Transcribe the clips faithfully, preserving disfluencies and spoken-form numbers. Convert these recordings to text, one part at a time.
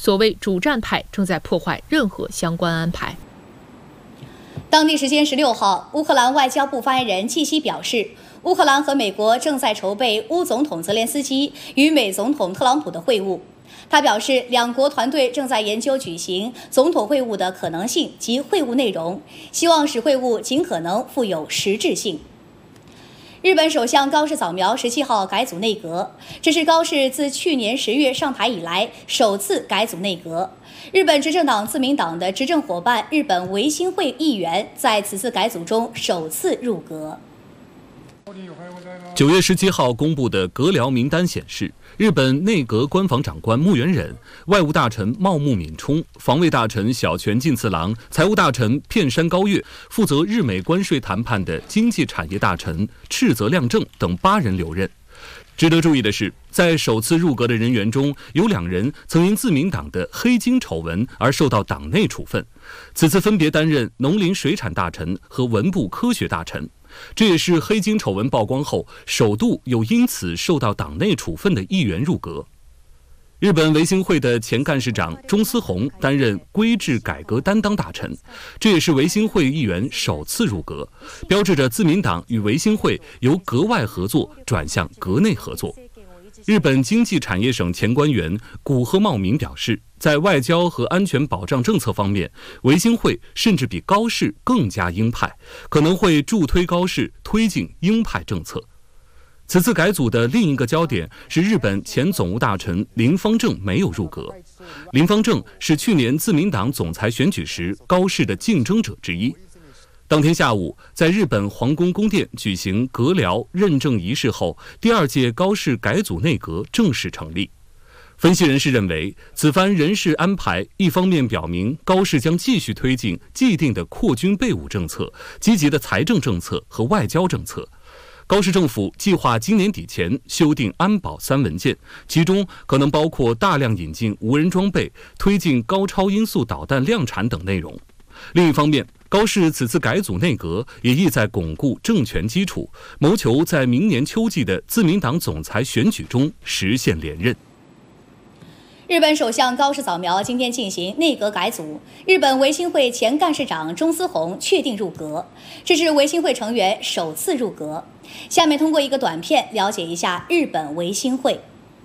所谓主战派正在破坏任何相关安排。 当地时间十六号，乌克兰外交部发言人季希表示，乌克兰和美国正在筹备乌总统泽连斯基与美总统特朗普的会晤。他表示，两国团队正在研究举行总统会晤的可能性及会晤内容，希望使会晤尽可能富有实质性。日本首相高市早苗十七号改组内阁，这是高市自去年十月上台以来首次改组内阁。日本执政党自民党的执政伙伴日本维新会议员在此次改组中首次入阁。 九月十七号公布的阁僚名单显示，日本内阁官房长官木原忍、外务大臣茂木敏充、防卫大臣小泉进次郎、财务大臣片山高月、负责日美关税谈判的经济产业大臣赤泽亮正等八人留任。值得注意的是，在首次入阁的人员中，有两人曾因自民党的黑金丑闻而受到党内处分，此次分别担任农林水产大臣和文部科学大臣。这也是黑金丑闻曝光后首度有因此受到党内处分的议员入阁。日本维新会的前干事长中司宏担任规制改革担当大臣，这也是维新会议员首次入阁，标志着自民党与维新会由阁外合作转向阁内合作。日本经济产业省前官员古贺茂明表示，在外交和安全保障政策方面，维新会甚至比高市更加鹰派，可能会助推高市推进鹰派政策。此次改组的另一个焦点是日本前总务大臣林芳正没有入阁。林芳正是去年自民党总裁选举时高市的竞争者之一。当天下午，在日本皇宫宫殿举行阁僚认证仪式后，第二届高市改组内阁正式成立。分析人士认为，此番人事安排一方面表明高市将继续推进既定的扩军备武政策、积极的财政政策和外交政策。高市政府计划今年底前修订安保三文件，其中可能包括大量引进无人装备、推进高超音速导弹量产等内容。另一方面，高市此次改组内阁也意在巩固政权基础，谋求在明年秋季的自民党总裁选举中实现连任。 日本首相高市早苗今天进行内阁改组，日本维新会前干事长中司宏确定入阁，这是维新会成员首次入阁。下面通过一个短片了解一下日本维新会。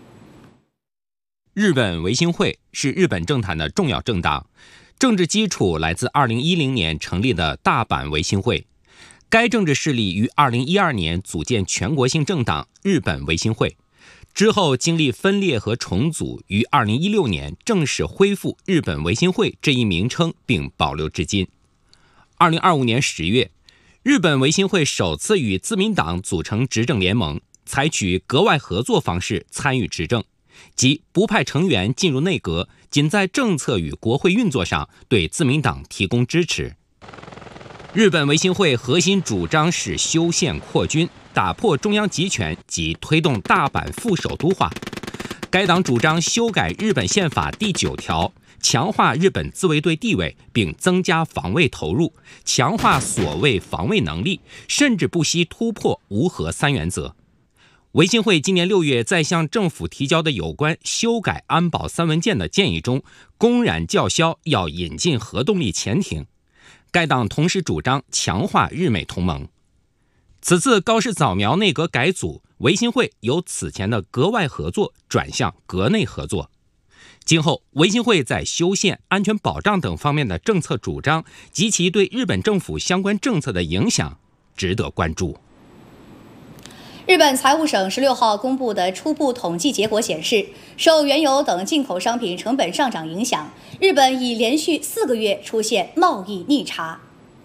日本维新会是日本政坛的重要政党，政治基础来自二零一零年成立的大阪维新会。该政治势力于二零一二年组建全国性政党日本维新会，之后经历分裂和重组，于二零一六年正式恢复日本维新会这一名称，并保留至今。二零二五年十月，日本维新会首次与自民党组成执政联盟，采取阁外合作方式参与执政，即不派成员进入内阁，仅在政策与国会运作上对自民党提供支持。日本维新会核心主张是修宪扩军，打破中央集权及推动大阪副首都化。该党主张修改日本宪法第九条，强化日本自卫队地位，并增加防卫投入，强化所谓防卫能力，甚至不惜突破无核三原则。维新会今年六月在向政府提交的有关修改安保三文件的建议中，公然叫嚣要引进核动力潜艇。该党同时主张强化日美同盟。此次高市早苗内阁改组，维新会由此前的阁外合作转向阁内合作。今后维新会在修宪、安全保障等方面的政策主张及其对日本政府相关政策的影响值得关注。 日本财务省十六号公布的初步统计结果显示，受原油等进口商品成本上涨影响，日本已连续四个月出现贸易逆差。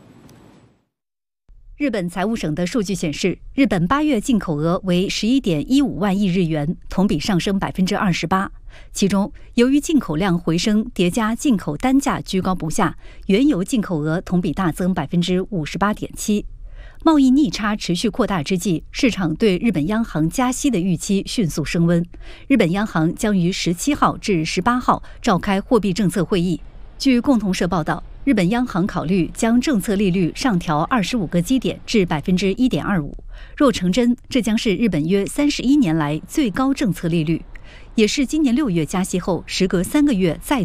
日本财务省的数据显示，日本八月进口额为十一点一五万亿日元，同比上升百分之二十八。其中，由于进口量回升，叠加进口单价居高不下，原油进口额同比大增百分之五十八点七。贸易逆差持续扩大之际，市场对日本央行加息的预期迅速升温。日本央行将于十七号至十八号召开货币政策会议。据共同社报道，日本央行考虑将政策利率上调二十五个基点至百分之一点二五。若成真，这将是日本约三十一年来最高政策利率，也是今年六月加息后时隔三个月再度